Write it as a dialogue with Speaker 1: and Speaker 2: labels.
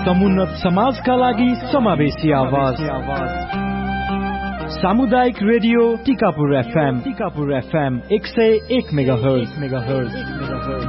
Speaker 1: समुन्नत समाजका लागि समावेशी आवाज सामुदायिक रेडियो टिकापुर FM 101 मेगाहर्ज